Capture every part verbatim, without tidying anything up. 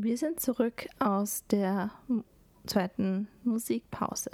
Wir sind zurück aus der zweiten Musikpause.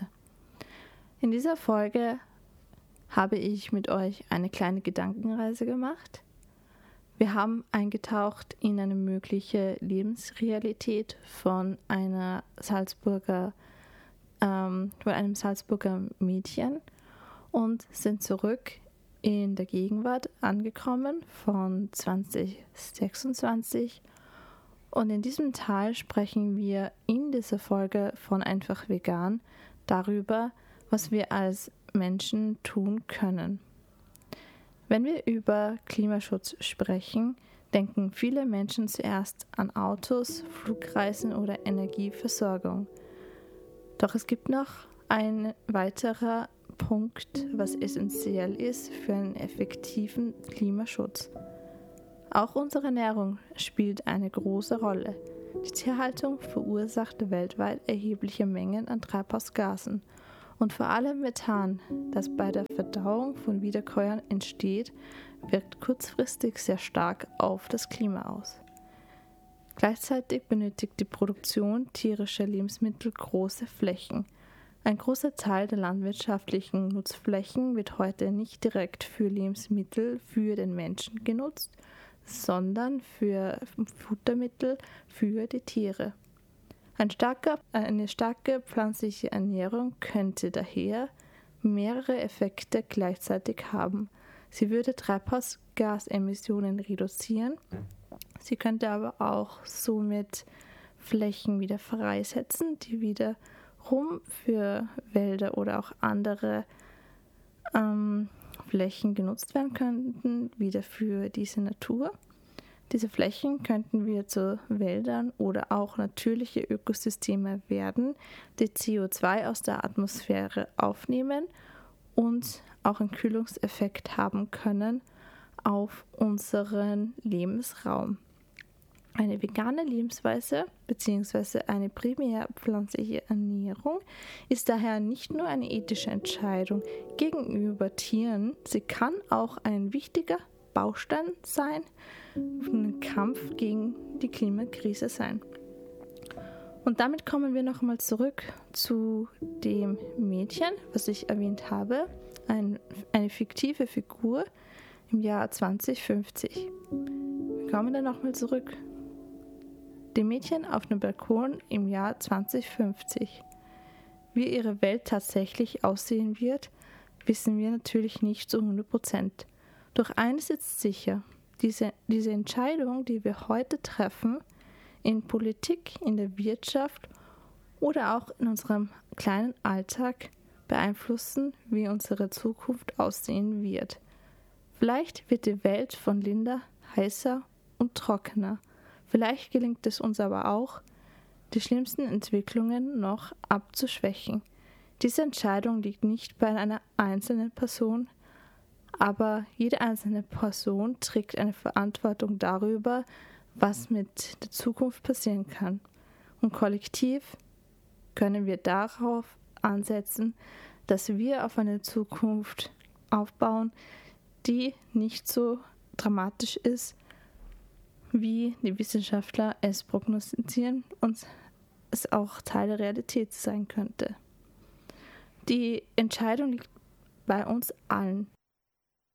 In dieser Folge habe ich mit euch eine kleine Gedankenreise gemacht. Wir haben eingetaucht in eine mögliche Lebensrealität von einer Salzburger, ähm, von einem Salzburger Mädchen und sind zurück in der Gegenwart angekommen von zwanzig sechsundzwanzig. Und in diesem Teil sprechen wir in dieser Folge von Einfach Vegan darüber, was wir als Menschen tun können. Wenn wir über Klimaschutz sprechen, denken viele Menschen zuerst an Autos, Flugreisen oder Energieversorgung. Doch es gibt noch ein weiterer Punkt, was essentiell ist für einen effektiven Klimaschutz. Auch unsere Ernährung spielt eine große Rolle. Die Tierhaltung verursacht weltweit erhebliche Mengen an Treibhausgasen. Und vor allem Methan, das bei der Verdauung von Wiederkäuern entsteht, wirkt kurzfristig sehr stark auf das Klima aus. Gleichzeitig benötigt die Produktion tierischer Lebensmittel große Flächen. Ein großer Teil der landwirtschaftlichen Nutzflächen wird heute nicht direkt für Lebensmittel für den Menschen genutzt, sondern für Futtermittel für die Tiere. Ein starker, eine starke pflanzliche Ernährung könnte daher mehrere Effekte gleichzeitig haben. Sie würde Treibhausgasemissionen reduzieren, sie könnte aber auch somit Flächen wieder freisetzen, die wiederum für Wälder oder auch andere ähm, Flächen genutzt werden könnten, wieder für diese Natur. Diese Flächen könnten wir zu Wäldern oder auch natürliche Ökosysteme werden, die C O zwei aus der Atmosphäre aufnehmen und auch einen Kühlungseffekt haben können auf unseren Lebensraum. Eine vegane Lebensweise bzw. eine primär pflanzliche Ernährung ist daher nicht nur eine ethische Entscheidung gegenüber Tieren, sie kann auch ein wichtiger Baustein sein, ein Kampf gegen die Klimakrise sein. Und damit kommen wir nochmal zurück zu dem Mädchen, was ich erwähnt habe, ein, eine fiktive Figur im Jahr zwanzig fünfzig. Wir kommen dann nochmal zurück. Dem Mädchen auf dem Balkon im Jahr zwanzig fünfzig. Wie ihre Welt tatsächlich aussehen wird, wissen wir natürlich nicht zu hundert Prozent. Doch eines ist sicher, diese, diese Entscheidung, die wir heute treffen, in Politik, in der Wirtschaft oder auch in unserem kleinen Alltag, beeinflussen, wie unsere Zukunft aussehen wird. Vielleicht wird die Welt von Linda heißer und trockener. Vielleicht gelingt es uns aber auch, die schlimmsten Entwicklungen noch abzuschwächen. Diese Entscheidung liegt nicht bei einer einzelnen Person, aber jede einzelne Person trägt eine Verantwortung darüber, was mit der Zukunft passieren kann. Und kollektiv können wir darauf ansetzen, dass wir auf eine Zukunft aufbauen, die nicht so dramatisch ist, wie die Wissenschaftler es prognostizieren und es auch Teil der Realität sein könnte. Die Entscheidung liegt bei uns allen.